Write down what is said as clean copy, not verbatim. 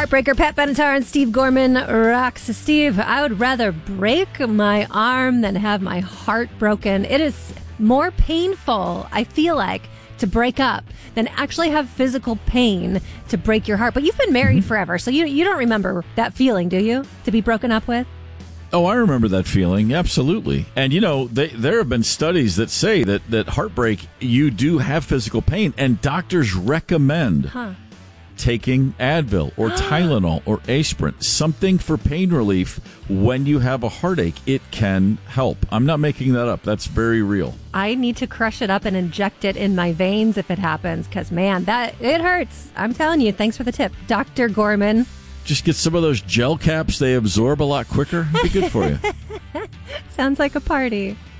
Heartbreaker, Pat Benatar and Steve Gorman rocks. Steve, I would rather break my arm than have my heart broken. It is more painful, I feel like, to break up than actually have physical pain to break your heart. But you've been married forever, so you don't remember that feeling, do you? To be broken up with? Oh, I remember that feeling. Absolutely. And, there have been studies that say that heartbreak, you do have physical pain, and doctors recommend taking Advil or Tylenol or aspirin, something for pain relief when you have a heartache. It can help. I'm not making that up. That's very real. I need to crush it up and inject it in my veins if it happens, because, man, it hurts. I'm telling you. Thanks for the tip, Dr. Gorman. Just get some of those gel caps. They absorb a lot quicker. It'd be good for you. Sounds like a party.